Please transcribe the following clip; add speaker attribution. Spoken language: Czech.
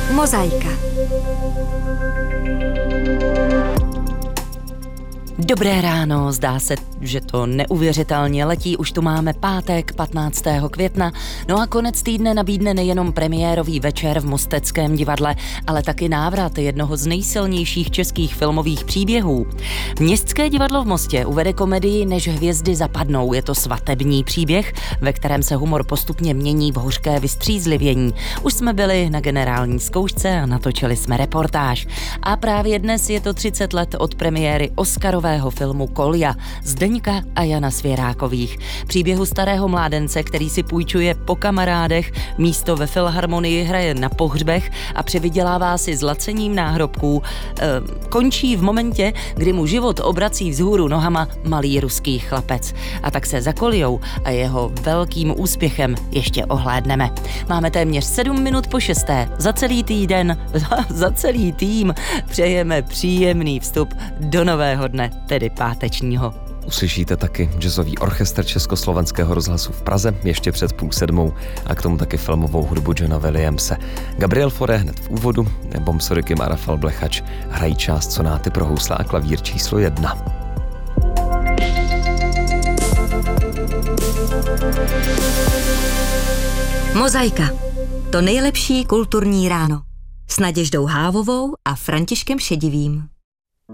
Speaker 1: Mozaika.
Speaker 2: Dobré ráno, zdá se, že to neuvěřitelně letí, už tu máme pátek 15. května, no a konec týdne nabídne nejenom premiérový večer v Mosteckém divadle, ale taky návrat jednoho z nejsilnějších českých filmových příběhů. Městské divadlo v Mostě uvede komedii Než hvězdy zapadnou, je to svatební příběh, ve kterém se humor postupně mění v hořké vystřízlivění. Už jsme byli na generální zkoušce a natočili jsme reportáž. A právě dnes je to 30 let od premiéry Oscarového filmu Kolja Zdeňka a Jana Svěrákových. Příběhu starého mládence, který si půjčuje po kamarádech, místo ve filharmonii hraje na pohřbech a převydělává si zlacením náhrobků, končí v momentě, kdy mu život obrací vzhůru nohama malý ruský chlapec. A tak se za Koljou a jeho velkým úspěchem ještě ohlédneme. Máme téměř 7 minut po 6. Za celý týden, za celý tým přejeme příjemný vstup do nového dne, tedy pátečního.
Speaker 3: Uslyšíte taky jazzový orchestr Československého rozhlasu v Praze ještě před 6:30 a k tomu taky filmovou hudbu Johna Williamse. Gabriel Fauré hned v úvodu, Bom Sorikim a Rafal Blechač hrají část sonáty pro housle a klavír číslo 1.
Speaker 1: Mozaika. To nejlepší kulturní ráno. S Naděždou Hávovou a Františkem Šedivým.